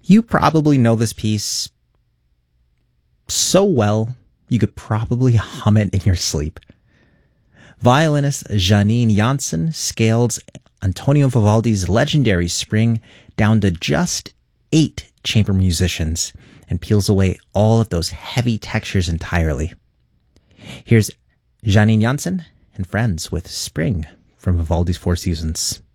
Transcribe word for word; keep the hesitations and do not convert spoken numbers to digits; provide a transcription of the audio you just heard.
You probably know this piece so well, you could probably hum it in your sleep. Violinist Janine Jansen scales Antonio Vivaldi's legendary Spring down to just eight chamber musicians and peels away all of those heavy textures entirely. Here's Janine Jansen and friends with Spring from Vivaldi's Four Seasons.